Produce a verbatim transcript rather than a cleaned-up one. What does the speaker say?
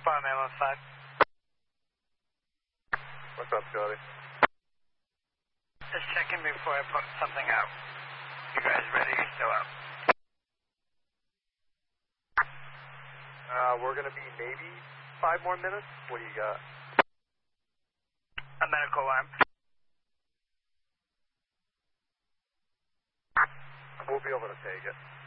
Fireman on five. What's up, Scotty? Just checking before I put something out. You guys ready? You're still out. Uh, we're going to be maybe five more minutes. What do you got? A medical alarm. We'll be able to take it.